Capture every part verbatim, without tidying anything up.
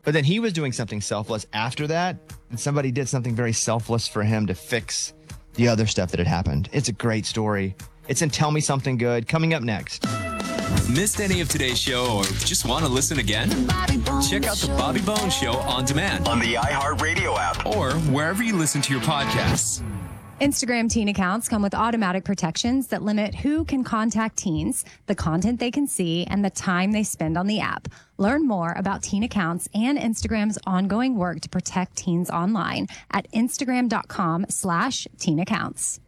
But then he was doing something selfless after that, and somebody did something very selfless for him to fix the other stuff that had happened. It's a great story. It's in Tell Me Something Good, coming up next. Missed any of today's show or just want to listen again? Check out the Bobby Bones Show on demand on the iHeartRadio app or wherever you listen to your podcasts. Instagram teen accounts come with automatic protections that limit who can contact teens, the content they can see, and the time they spend on the app. Learn more about teen accounts and Instagram's ongoing work to protect teens online at instagram.com slash teen accounts.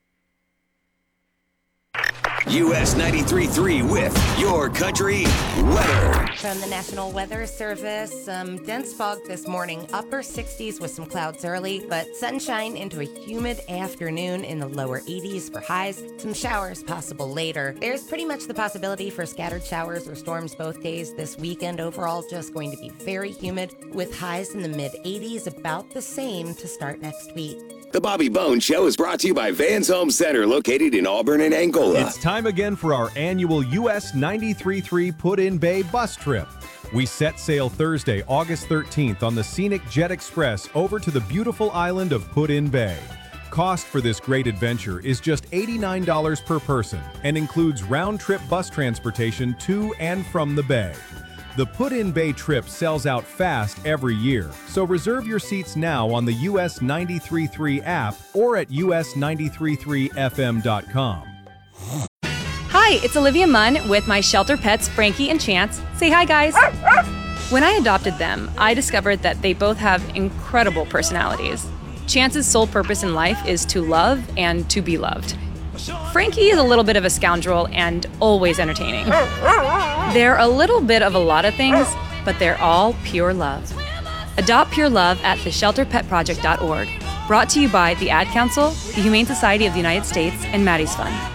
U S ninety-three point three with Your Country Weather. From the National Weather Service, some dense fog this morning, upper sixties with some clouds early, but sunshine into a humid afternoon in the lower eighties for highs. Some showers possible later. There's pretty much the possibility for scattered showers or storms both days this weekend. Overall, just going to be very humid with highs in the mid eighties, about the same to start next week. The Bobby Bones Show is brought to you by Vans Home Center, located in Auburn and Angola. It's time again for our annual U S ninety-three point three Put-in Bay bus trip. We set sail Thursday, August thirteenth on the scenic Jet Express over to the beautiful island of Put-in Bay. Cost for this great adventure is just eighty-nine dollars per person and includes round-trip bus transportation to and from the bay. The Put-in Bay trip sells out fast every year, so reserve your seats now on the U S ninety-three point three app or at U S ninety-three point three F M dot com. Hi, it's Olivia Munn with my shelter pets, Frankie and Chance. Say hi, guys. When I adopted them, I discovered that they both have incredible personalities. Chance's sole purpose in life is to love and to be loved. Frankie is a little bit of a scoundrel and always entertaining. They're a little bit of a lot of things, but they're all pure love. Adopt pure love at the shelter pet project dot org. Brought to you by the Ad Council, the Humane Society of the United States, and Maddie's Fund.